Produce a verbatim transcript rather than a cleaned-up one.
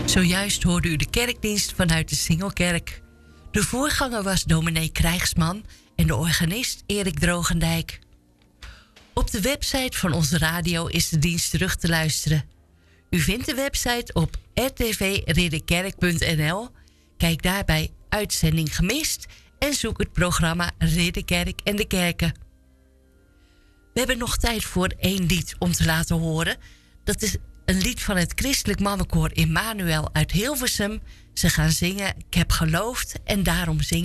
Zojuist hoorde u de kerkdienst vanuit de Singelkerk. De voorganger was dominee Krijgsman en de organist Erik Drogendijk. Op de website van onze radio is de dienst terug te luisteren. U vindt de website op r t v ridderkerk punt n l. Kijk daarbij uitzending gemist en zoek het programma Ridderkerk en de Kerken. We hebben nog tijd voor één lied om te laten horen. Dat is een lied van het christelijk mannenkoor Immanuel uit Hilversum. Ze gaan zingen Ik heb geloofd en daarom zing